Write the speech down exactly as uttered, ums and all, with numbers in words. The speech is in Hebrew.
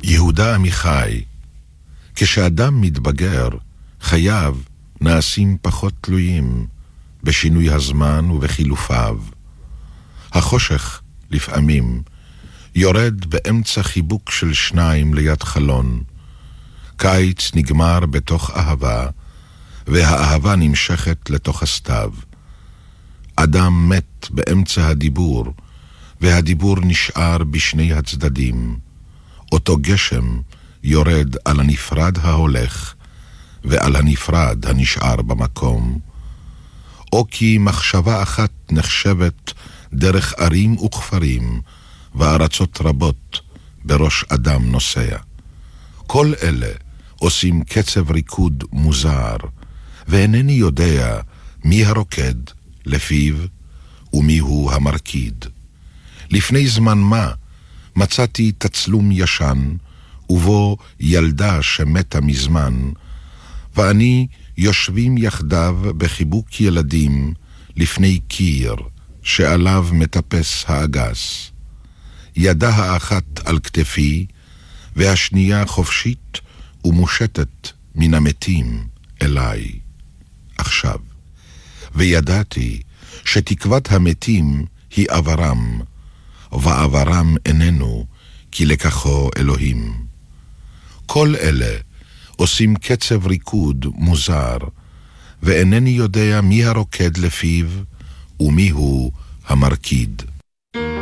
יהודה עמיחי, כשאדם מתבגר, חייו נעשים פחות תלויים בשינוי הזמן ובחילופיו. החושך, לפעמים, יורד באמצע חיבוק של שניים ליד חלון. קיץ נגמר בתוך אהבה, והאהבה נמשכת לתוך הסתיו. אדם מת באמצע הדיבור, והדיבור נשאר בשני הצדדים. אותו גשם יורד על הנפרד ההולך, ועל הנפרד הנשאר במקום. או כי מחשבה אחת נחשבת דרך ערים וכפרים, וארצות רבות בראש אדם נוסע. כל אלה עושים קצב ריקוד מוזר, ואינני יודע מי הרוקד לפיו ומי הוא המרקיד. לפני זמן מה מצאתי תצלום ישן, ובו ילדה שמתה מזמן, ואני יושבים יחדיו בחיבוק ילדים לפני קיר שעליו מטפס האגס. ידה האחת על כתפי, והשנייה חופשית ומושטת מן המתים אליי. עכשיו, וידעתי שתקוות המתים היא עברם, ועברם איננו, כי לקחו אלוהים. כל אלה עושים קצב ריקוד מוזר, ואינני יודע מי הרוקד לפיו ומי הוא המרקיד.